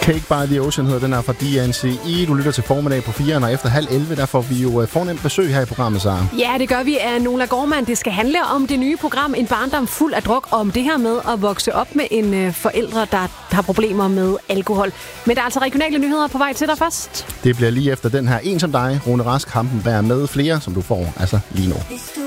Cake by the Ocean hedder den her fra DNCE. Du lytter til formiddag på 4'eren, og efter 10:30, der får vi jo fornemt besøg her i programmet, Sara. Ja, det gør vi af Nola Gorman. Det skal handle om det nye program En barndom fuld af druk, og om det her med at vokse op med en forældre, der har problemer med alkohol. Men der er altså regionale nyheder på vej til dig først. Det bliver lige efter den her En som dig, Rune Rask, Hampenberg med flere, som du får altså lige nu.